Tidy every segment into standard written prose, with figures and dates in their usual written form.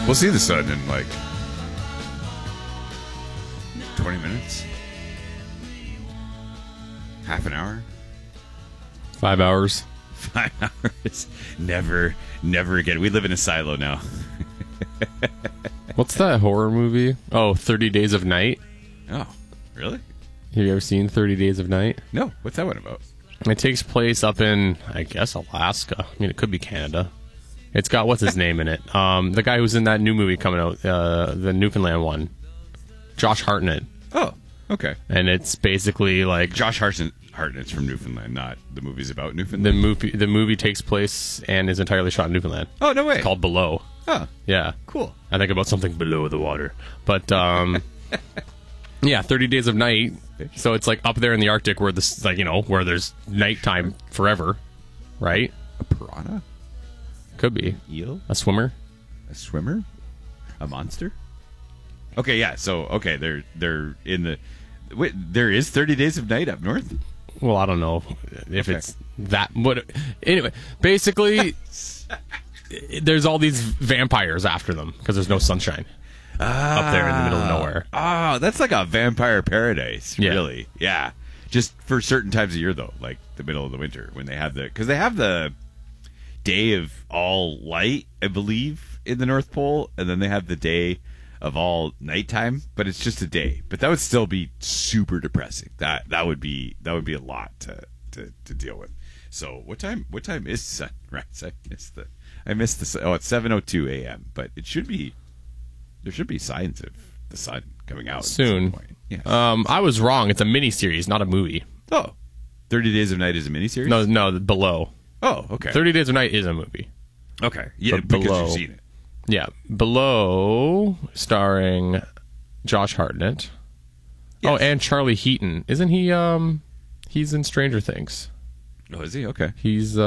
We'll see the sun in like 20 minutes. Half an hour. 5 hours. 5 hours. Never again. We live in a silo now. What's that horror movie? Oh, 30 Days of Night. Oh, really? Have you ever seen 30 Days of Night? No. What's that one about? It takes place up in, I guess, Alaska. I mean, it could be Canada. It's got, what's his name in it? The guy who's in that new movie coming out, the Newfoundland one. Josh Hartnett. Oh, okay. And it's basically like... Josh Hartnett's from Newfoundland, not the movie's about Newfoundland. The movie takes place and is entirely shot in Newfoundland. Oh, no way. It's called Below. Oh, yeah. Cool. I think about something below the water. But, yeah, 30 Days of Night. So it's like up there in the Arctic where this, like, where there's nighttime forever, right? A piranha? Could be. An eel? A swimmer? A swimmer? A monster? Okay, yeah. So, okay, they're in the... Wait, there is 30 Days of Night up north? Well, I don't know if it's that... Anyway, basically, there's all these vampires after them because there's no sunshine up there in the middle of nowhere. Oh, that's like a vampire paradise, really. Yeah. Just for certain times of year, though, like the middle of the winter when they have the... Because they have the day of all light, I believe, in the North Pole, and then they have the day of all nighttime, but it's just a day. But that would still be super depressing. That would be a lot to deal with. So what time is sunrise? I missed the it's 7:02 a.m. But there should be signs of the sun coming out soon. At some point. Yes. I was wrong. It's a miniseries, not a movie. Oh, 30 Days of Night is a miniseries? No, Below. Oh, okay. 30 Days of Night is a movie. Okay, yeah, but because Below, you've seen it. Yeah, Below, starring Josh Hartnett. Yes. Oh, and Charlie Heaton. Isn't he? He's in Stranger Things. Oh, is he? Okay. He's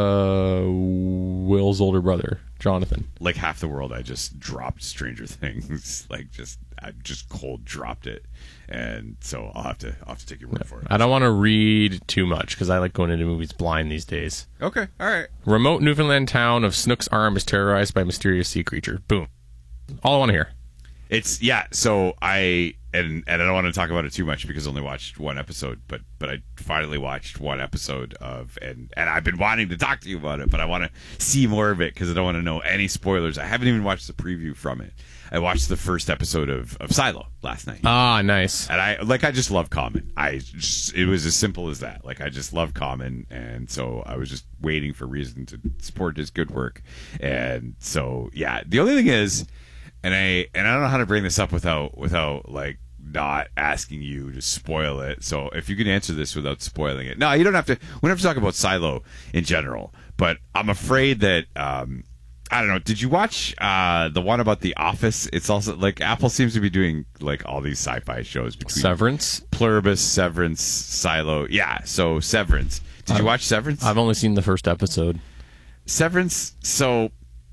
Will's older brother, Jonathan. Like half the world, I just dropped Stranger Things. I just cold dropped it, and so I'll have to take your word for it. I don't want to read too much because I like going into movies blind these days. Okay, all right. Remote Newfoundland town of Snook's Arm is terrorized by mysterious sea creature. Boom. All I want to hear. It's So I don't want to talk about it too much because I only watched one episode, but I finally watched one episode of and I've been wanting to talk to you about it, but I want to see more of it because I don't want to know any spoilers. I haven't even watched the preview from it. I watched the first episode of Silo last night. Ah, nice. And I just love Common. It was as simple as that. Like, I just love Common, and so I was just waiting for reason to support his good work. And so, yeah, the only thing is, and I don't know how to bring this up without like not asking you to spoil it. So if you can answer this without spoiling it. No, you don't have to. We don't have to talk about Silo in general, but I'm afraid that I don't know. Did you watch the one about The Office? It's also like Apple seems to be doing like all these sci-fi shows between Severance, Pluribus, Severance, Silo. Yeah, so Severance. Did you watch Severance? I've only seen the first episode. Severance. So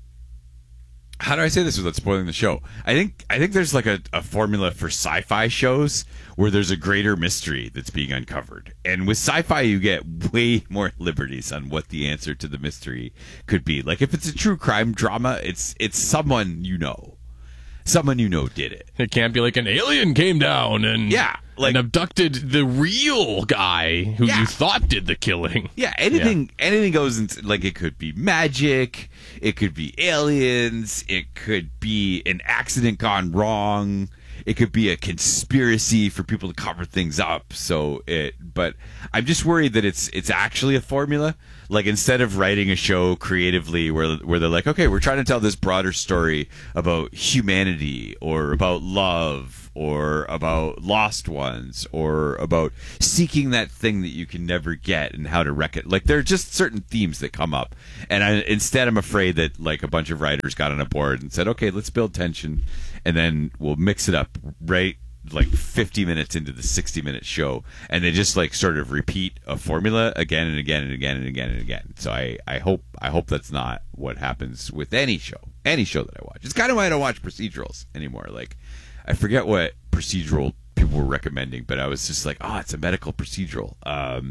how do I say this without spoiling the show? I think there's like a formula for sci-fi shows where there's a greater mystery that's being uncovered. And with sci-fi, you get way more liberties on what the answer to the mystery could be. Like if it's a true crime drama, it's someone you know. Someone you know did it. It can't be like an alien came down and and abducted the real guy who you thought did the killing. Yeah, anything goes into, like, it could be magic, it could be aliens, it could be an accident gone wrong, it could be a conspiracy for people to cover things up. But I'm just worried that it's actually a formula. Like, instead of writing a show creatively where they're like, okay, we're trying to tell this broader story about humanity or about love or about lost ones or about seeking that thing that you can never get and how to wreck it. Like, there are just certain themes that come up. And instead, I'm afraid that, like, a bunch of writers got on a board and said, okay, let's build tension and then we'll mix it up right like 50 minutes into the 60-minute show, and they just like sort of repeat a formula again and again and again and again and again. So I hope that's not what happens with any show that I watch. It's kind of why I don't watch procedurals anymore. Like, I forget what procedural people were recommending, but I was just like, oh, it's a medical procedural.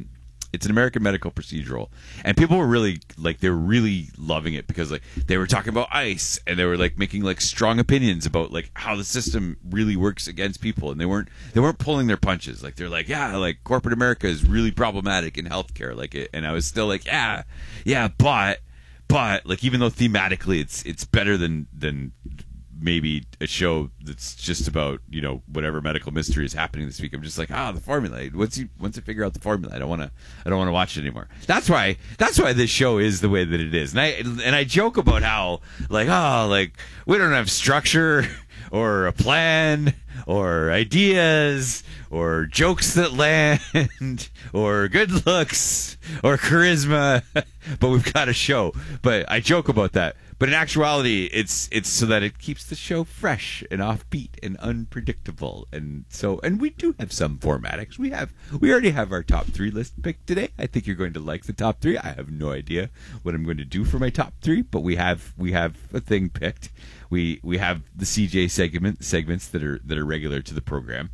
It's an American medical procedural, and people were really like they were really loving it because like they were talking about ICE and they were like making like strong opinions about like how the system really works against people, and they weren't pulling their punches. Like they're like, yeah, like corporate America is really problematic in healthcare, like it. And I was still like, yeah, but like even though thematically it's better than maybe a show that's just about, you know, whatever medical mystery is happening this week. I'm just like, the formula. Once I figure out the formula, I don't want to watch it anymore. That's why this show is the way that it is. And I joke about how like we don't have structure or a plan or ideas or jokes that land or good looks or charisma, but we've got a show. But I joke about that. But in actuality, it's so that it keeps the show fresh and offbeat and unpredictable. And we do have some formatics. We already have our top 3 list picked today. I think you're going to like the top 3. I have no idea what I'm going to do for my top 3, but we have a thing picked. We have the CJ segments that are regular to the program.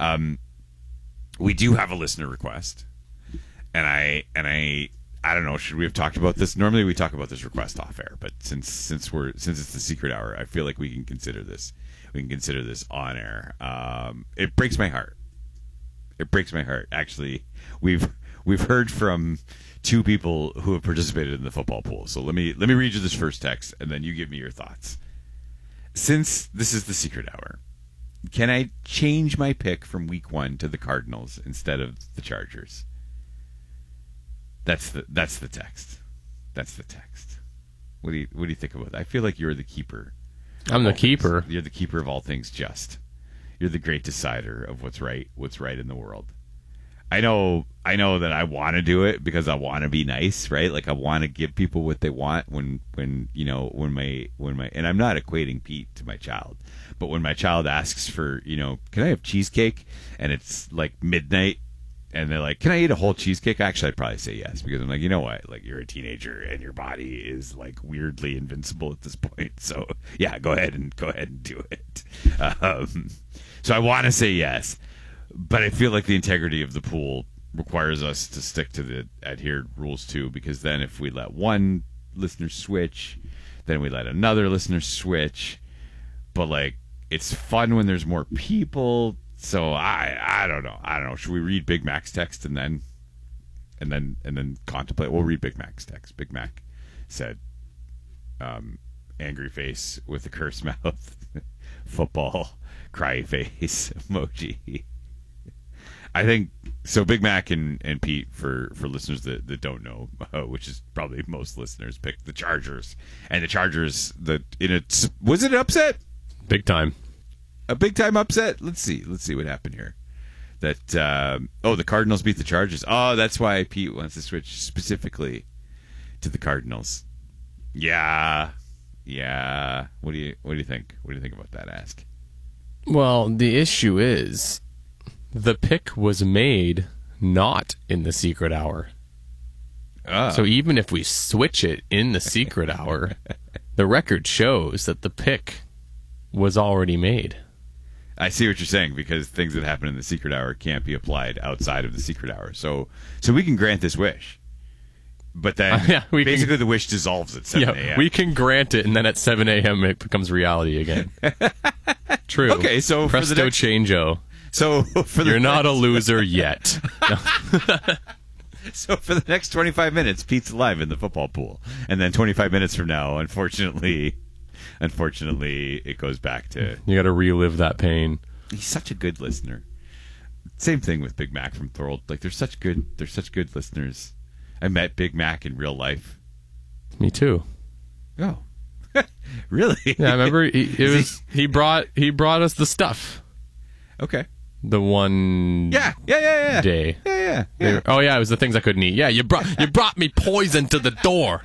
We do have a listener request, and I don't know. Should we have talked about this? Normally, we talk about this request off air, but since it's the secret hour, I feel like we can consider this. We can consider this on air. It breaks my heart. It breaks my heart. Actually, we've heard from 2 people who have participated in the football pool. So let me read you this first text, and then you give me your thoughts. Since this is the secret hour, can I change my pick from week 1 to the Cardinals instead of the Chargers? That's the text. That's the text. What do you think about that? I feel like you're the keeper. I'm the keeper. You're the keeper of all things just. You're the great decider of what's right in the world. I know that I want to do it because I want to be nice, right? Like I want to give people what they want when my and I'm not equating Pete to my child, but when my child asks for, can I have cheesecake? And it's like midnight and they're like, can I eat a whole cheesecake? Actually, I'd probably say yes, because I'm like, you know what? Like you're a teenager and your body is like weirdly invincible at this point. So yeah, go ahead and do it. So I want to say yes. But I feel like the integrity of the pool requires us to stick to the adhered rules too, because then if we let one listener switch, then we let another listener switch. But like, it's fun when there's more people. So I don't know. Should we read Big Mac's text and then contemplate? We'll read Big Mac's text. Big Mac said, angry face with a curse mouth, football, cry face emoji. I think so. Big Mac and Pete, for listeners that don't know, which is probably most listeners, picked the Chargers, and the Chargers was it an upset? Big time, a big time upset. Let's see what happened here. That the Cardinals beat the Chargers. Oh, that's why Pete wants to switch specifically to the Cardinals. Yeah. What do you think? What do you think about that ask? Well, the issue is, the pick was made not in the secret hour. Oh. So even if we switch it in the secret hour, the record shows that the pick was already made. I see what you're saying, because things that happen in the secret hour can't be applied outside of the secret hour. So we can grant this wish. But then the wish dissolves at 7 a.m. Yeah, we can grant it, and then at 7 a.m. it becomes reality again. True. Okay, so presto for the next... changeo. So you're not a loser yet. So for the next 25 minutes, Pete's alive in the football pool, and then 25 minutes from now, unfortunately, it goes back to. You got to relive that pain. He's such a good listener. Same thing with Big Mac from Thorold. Like they're such good listeners. I met Big Mac in real life. Me too. Oh, really? Yeah, I remember he brought us the stuff. Okay. The one day. Yeah. It was the things I couldn't eat. Yeah, you brought me poison to the door.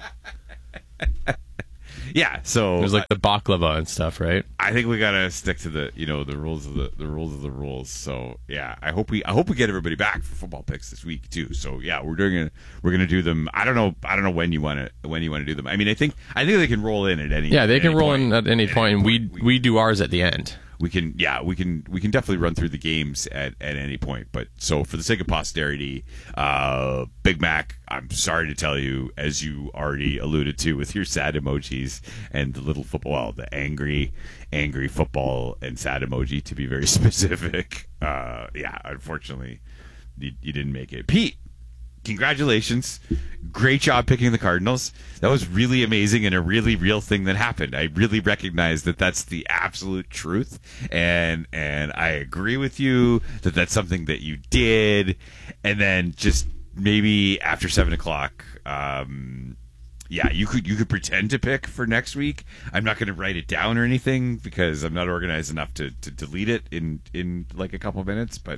Yeah, so there's like the baklava and stuff, right? I think we gotta stick to the rules of the rules. So yeah, I hope we get everybody back for football picks this week too. So yeah, we're gonna do them. I don't know when you want to do them. I mean, I think they can roll in at any. Yeah, they can roll in at any point, and we do ours at the end. we can definitely run through the games at any point. But so for the sake of posterity, Big Mac, I'm sorry to tell you, as you already alluded to with your sad emojis and the little football, the angry football and sad emoji, to be very specific. Unfortunately, you didn't make it. Pete, congratulations. Great job picking the Cardinals. That was really amazing and a really real thing that happened. I really recognize that that's the absolute truth. And I agree with you that that's something that you did. And then just maybe after 7 o'clock, you could pretend to pick for next week. I'm not going to write it down or anything because I'm not organized enough to delete it in like a couple minutes. But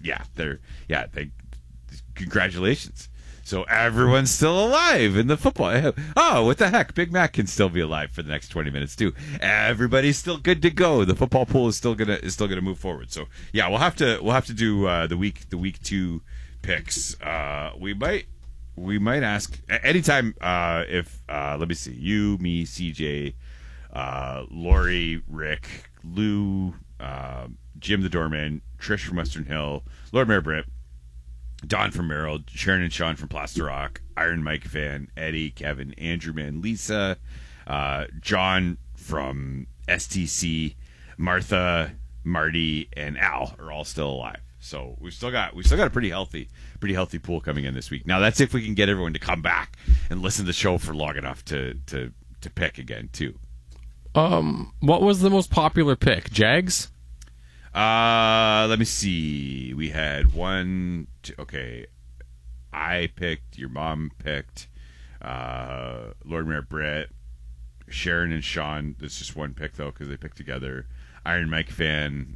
congratulations. So everyone's still alive in the football. Oh, what the heck? Big Mac can still be alive for the next 20 minutes too. Everybody's still good to go. The football pool is still gonna move forward. So yeah, we'll have to do the week 2 picks. We might ask anytime if let me see, you, me, CJ, Lori, Rick, Lou, Jim the Doorman, Trish from Western Hill, Lord Mayor Britt, Don from Merrill, Sharon and Sean from Plaster Rock, Iron Mike fan, Eddie, Kevin, Andrew Man, Lisa, John from STC, Martha, Marty, and Al are all still alive. So we've still got a pretty healthy pool coming in this week. Now that's if we can get everyone to come back and listen to the show for long enough to pick again too. What was the most popular pick? Jags? Let me see. We had okay. I picked, your mom picked, Lord Mayor Britt, Sharon and Sean. That's just one pick though, because they picked together. Iron Mike fan.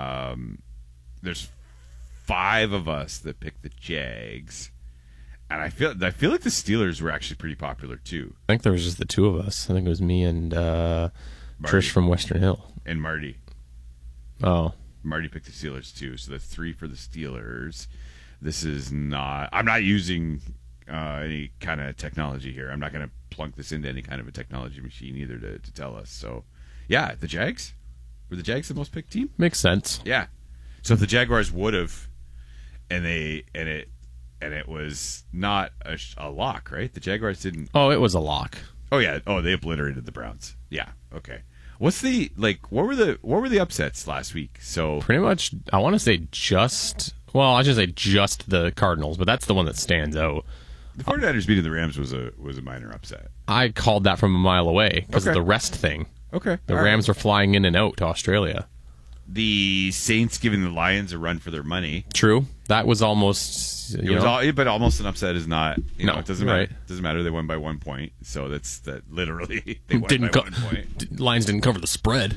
There's 5 of us that picked the Jags, and I feel like the Steelers were actually pretty popular too. I think there was just the 2 of us. I think it was me and Trish from Western Hill and Marty. Oh. Marty picked the Steelers too, so that's 3 for the Steelers. This is not. I'm not using any kind of technology here. I'm not going to plunk this into any kind of a technology machine either to tell us. So, yeah, the Jags were the Jags the most picked team. Makes sense. Yeah. So if the Jaguars would have, and it was not a lock, right? The Jaguars didn't. Oh, it was a lock. Oh yeah. Oh, they obliterated the Browns. Yeah. Okay. What's the what were the upsets last week? So pretty much, I want to say just the Cardinals, but that's the one that stands out. The 49ers beating the Rams was a minor upset. I called that from a mile away because of the rest thing. Okay. The Rams were flying in and out to Australia. The Saints giving the Lions a run for their money. True. That was almost. But almost an upset is not. No, it doesn't matter. Right. It doesn't matter. They won by 1 point. So that's literally they won by 1 point. Lions didn't cover the spread.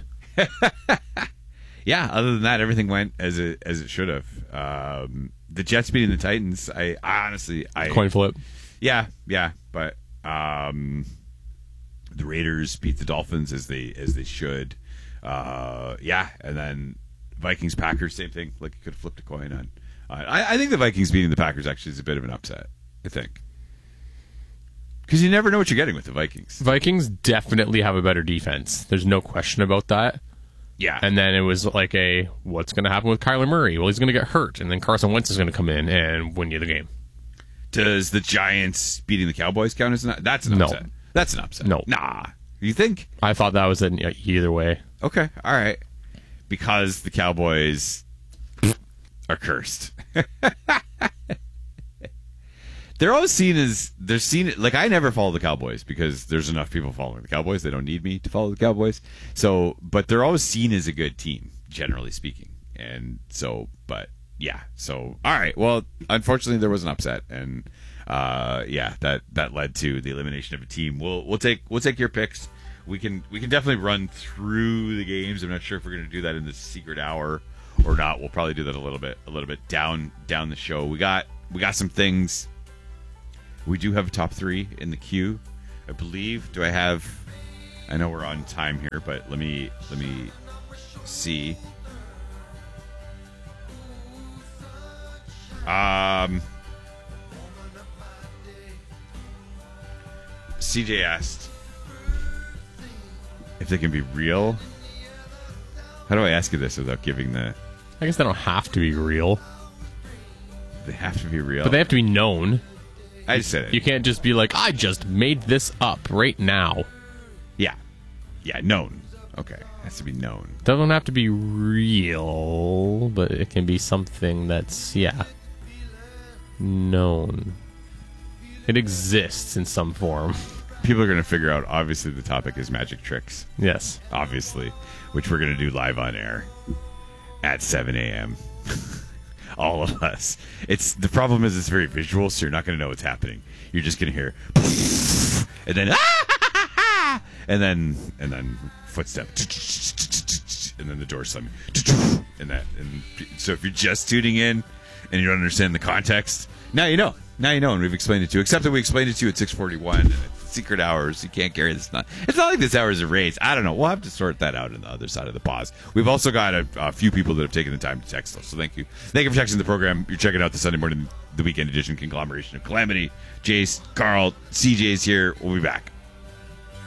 Yeah. Other than that, everything went as it should have. The Jets beating the Titans. I honestly coin flip. Yeah. But the Raiders beat the Dolphins as they should. And then Vikings Packers, same thing. Like you could have flipped a coin on. I think the Vikings beating the Packers actually is a bit of an upset. I think because you never know what you're getting with the Vikings. Vikings definitely have a better defense. There's no question about that. Yeah. And then it was like what's going to happen with Kyler Murray? Well, he's going to get hurt, and then Carson Wentz is going to come in and win you the game. Does the Giants beating the Cowboys count as that's an upset? That's an upset. No. Nah. You think? I thought that was either way. Okay. All right. Because the Cowboys are cursed. They're always seen as like I never follow the Cowboys because there's enough people following the Cowboys. They don't need me to follow the Cowboys. So, but they're always seen as a good team, generally speaking. And so, but yeah. So, all right. Well, unfortunately, there was an upset, and that led to the elimination of a team. We'll take your picks. We can definitely run through the games. I'm not sure if we're going to do that in the secret hour or not. We'll probably do that a little bit down the show. We got some things. We do have a top 3 in the queue, I believe. I know we're on time here, but let me see. CJ asked if they can be real How do I ask you this without giving the... I guess they don't have to be real, They have to be real. but they have to be known. I just said it. You can't just be like, I just made this up right now. Yeah. Yeah, known. Okay. Has to be known. Doesn't have to be real, but it can be something that's, known. It exists in some form. People are going to figure out, obviously, the topic is magic tricks. Yes. Obviously. Which we're going to do live on air at 7 a.m. All of us. The problem is it's very visual, so you're not going to know what's happening. You're just going to hear and then and then footsteps and then the door slamming and so if you're just tuning in and you don't understand the context, now you know, and we've explained it to you, except that we explained it to you at 6:41 and it's secret hours. You can't carry this. It's not like this hour is a race. I don't know. We'll have to sort that out on the other side of the pause. We've also got a few people that have taken the time to text us, so thank you for texting the program. You're checking out the Sunday morning, the weekend edition conglomeration of Calamity. Jace, Carl, CJ's here. We'll be back.